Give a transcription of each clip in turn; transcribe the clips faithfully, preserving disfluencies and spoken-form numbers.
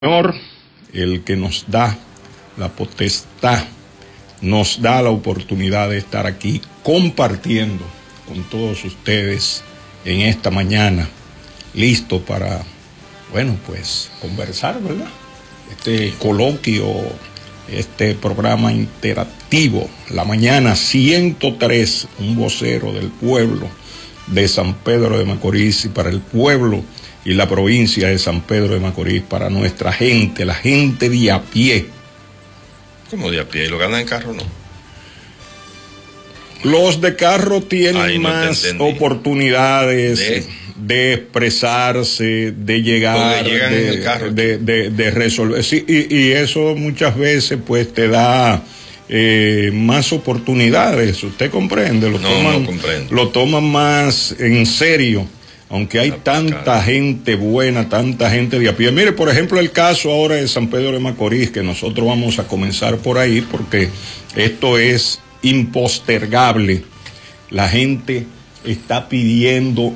Señor, el que nos da la potestad, nos da la oportunidad de estar aquí compartiendo con todos ustedes en esta mañana, listo para, bueno, pues conversar, ¿verdad? Este coloquio, este programa interactivo, la mañana ciento tres, un vocero del pueblo de San Pedro de Macorís y para el pueblo y la provincia de San Pedro de Macorís, para nuestra gente, la gente de a pie. ¿Cómo de a pie? ¿Y lo ganan en carro no? Los de carro tienen Ay, no más oportunidades de, de expresarse, de llegar, llegan de, en el carro, de, de, de resolver. Sí, y, y eso muchas veces pues te da eh, más oportunidades. ¿Usted comprende? Lo no, toman, no comprendo. Lo toman más en serio. Aunque hay tanta gente buena, tanta gente de a pie. Mire, por ejemplo, el caso ahora de San Pedro de Macorís, que nosotros vamos a comenzar por ahí, porque esto es impostergable. La gente está pidiendo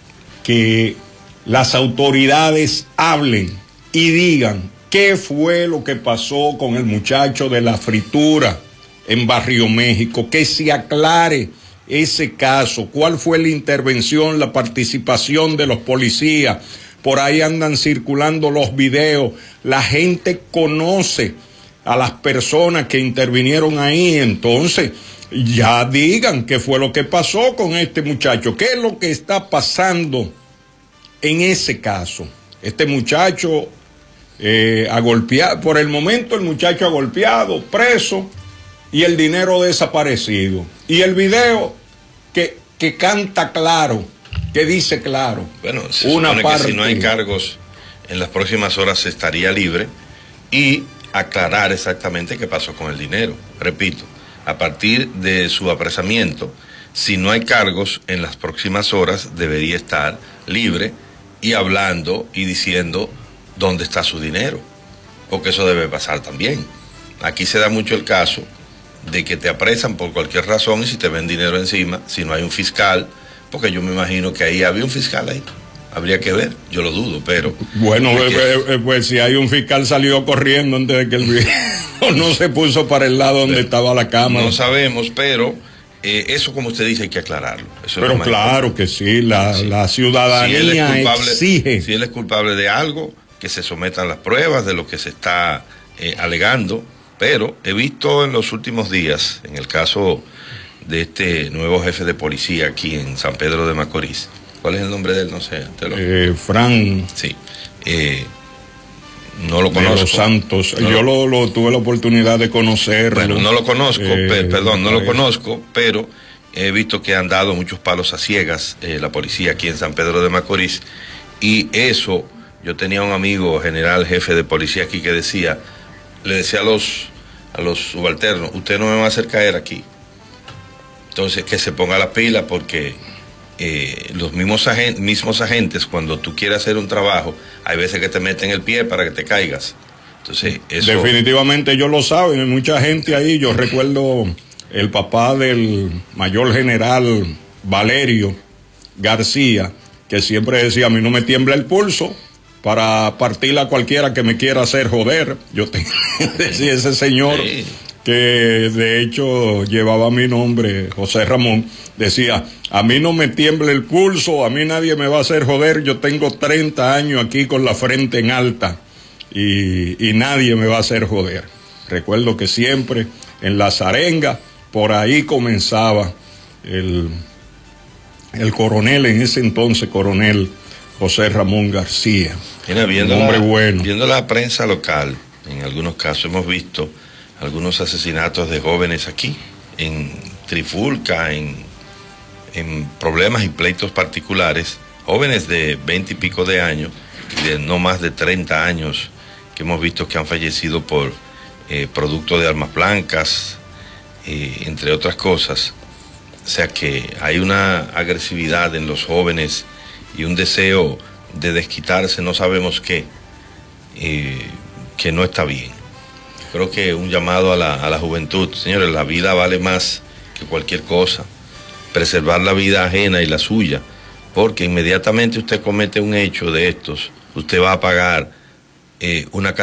que las autoridades hablen y digan qué fue lo que pasó con el muchacho de la fritura en Barrio México, que se aclare ese caso, cuál fue la intervención, la participación de los policías. Por ahí andan circulando los videos, la gente conoce a las personas que intervinieron ahí, entonces ya digan qué fue lo que pasó con este muchacho, qué es lo que está pasando en ese caso. Este muchacho eh, ha golpeado, por el momento el muchacho ha golpeado, preso, y el dinero desaparecido. Y el video que, que canta claro, que dice claro. Bueno, se una supone parte, que si no hay cargos, en las próximas horas estaría libre y aclarar exactamente qué pasó con el dinero. Repito, a partir de su apresamiento, si no hay cargos, en las próximas horas debería estar libre y hablando y diciendo dónde está su dinero, porque eso debe pasar también. Aquí se da mucho el caso de que te apresan por cualquier razón y si te ven dinero encima, si no hay un fiscal, porque yo me imagino que ahí había un fiscal ahí, habría que ver, yo lo dudo, pero... Bueno, eh, que... eh, pues si hay un fiscal salió corriendo antes de que el video no se puso para el lado donde estaba la cámara. No sabemos, pero eh, eso, como usted dice, hay que aclararlo. Eso pero es claro importante. Que sí, la, sí. la ciudadanía si él es culpable, exige. Si él es culpable de algo, que se sometan las pruebas de lo que se está eh, alegando. Pero he visto en los últimos días, en el caso de este nuevo jefe de policía aquí en San Pedro de Macorís, ¿cuál es el nombre de él? No sé. Te lo... eh, Fran. Sí. Eh, no lo conozco. De los Santos. No Yo lo... Lo, lo tuve la oportunidad de conocerlo. Bueno, no lo conozco, eh, pe perdón, no lo conozco, pero he visto que han dado muchos palos a ciegas eh, la policía aquí en San Pedro de Macorís. Y eso, yo tenía un amigo general jefe de policía aquí que decía, le decía a los, a los subalternos, usted no me va a hacer caer aquí. Entonces, que se ponga la pila porque eh, los mismos, agen mismos agentes, cuando tú quieres hacer un trabajo, hay veces que te meten el pie para que te caigas. Entonces, eso... Definitivamente ellos lo saben, hay mucha gente ahí. Yo recuerdo el papá del mayor general Valerio García, que siempre decía, a mí no me tiembla el pulso para partir a cualquiera que me quiera hacer joder. Yo te decía ese señor, sí, que de hecho llevaba mi nombre, José Ramón, decía, a mí no me tiembla el pulso, a mí nadie me va a hacer joder, yo tengo treinta años aquí con la frente en alta y, y nadie me va a hacer joder. Recuerdo que siempre en las arengas, por ahí comenzaba el, el coronel, en ese entonces coronel José Ramón García. Mira, viendo, un hombre la, bueno. viendo la prensa local, en algunos casos hemos visto algunos asesinatos de jóvenes aquí, en Trifulca, en, en problemas y pleitos particulares, jóvenes de veinte y pico de años, y de no más de treinta años, que hemos visto que han fallecido por eh, producto de armas blancas, eh, entre otras cosas. O sea que hay una agresividad en los jóvenes y un deseo de desquitarse, no sabemos qué, eh, que no está bien. Creo que un llamado a la, a la juventud, señores, la vida vale más que cualquier cosa, preservar la vida ajena y la suya, porque inmediatamente usted comete un hecho de estos, usted va a pagar eh, una